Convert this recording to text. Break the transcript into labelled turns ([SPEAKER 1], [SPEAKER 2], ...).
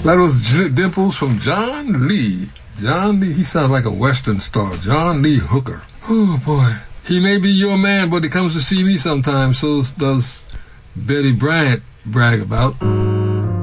[SPEAKER 1] That was Dimples from John Lee. John Lee, he sounds like a Western star. John Lee Hooker. Oh, boy. He may be your man, but he comes to see me sometimes. So does Betty Bryant brag about.